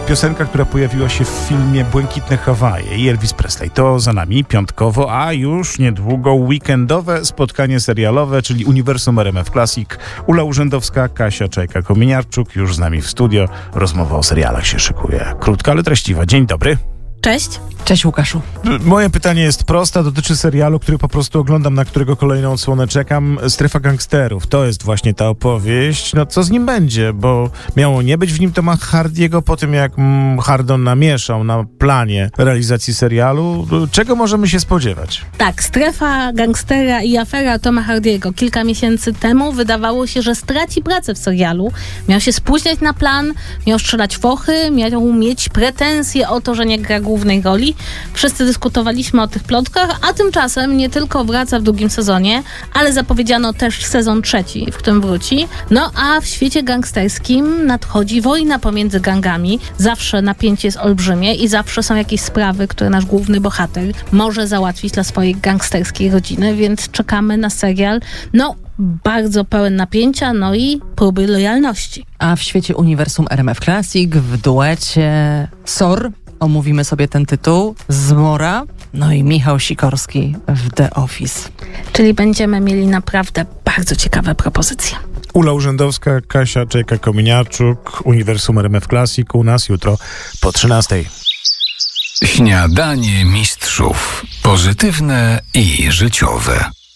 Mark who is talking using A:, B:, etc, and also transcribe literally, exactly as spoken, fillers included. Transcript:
A: piosenka, która pojawiła się w filmie Błękitne Hawaje i Elvis Presley. To za nami piątkowo, a już niedługo weekendowe spotkanie serialowe, czyli Uniwersum R M F Classic. Ula Urzędowska, Kasia Czajka-Kominiarczuk już z nami w studio. Rozmowa o serialach się szykuje. Krótka, ale treściwa. Dzień dobry.
B: Cześć.
C: Cześć Łukaszu.
A: Moje pytanie jest proste, dotyczy serialu, który po prostu oglądam, na którego kolejną odsłonę czekam. Strefa Gangsterów. To jest właśnie ta opowieść. No co z nim będzie? Bo miało nie być w nim Toma Hardiego po tym, jak mm, Hardon namieszał na planie realizacji serialu. Czego możemy się spodziewać?
B: Tak, Strefa Gangstera i afera Toma Hardiego kilka miesięcy temu wydawało się, że straci pracę w serialu. Miał się spóźniać na plan, miał strzelać fochy, miał mieć pretensje o to, że nie gra głównej roli. Wszyscy dyskutowaliśmy o tych plotkach, a tymczasem nie tylko wraca w drugim sezonie, ale zapowiedziano też sezon trzeci, w którym wróci. No a w świecie gangsterskim nadchodzi wojna pomiędzy gangami. Zawsze napięcie jest olbrzymie i zawsze są jakieś sprawy, które nasz główny bohater może załatwić dla swojej gangsterskiej rodziny, więc czekamy na serial, no bardzo pełen napięcia, no i próby lojalności.
C: A w świecie Uniwersum R M F Classic w duecie S O R omówimy sobie ten tytuł, Zmora, no i Michał Sikorski w The Office.
B: Czyli będziemy mieli naprawdę bardzo ciekawe propozycje.
A: Ula Urzędowska, Kasia Czajka-Kominiarczuk, Uniwersum R M F Classic u nas jutro po trzynastej.
D: Śniadanie mistrzów. Pozytywne i życiowe.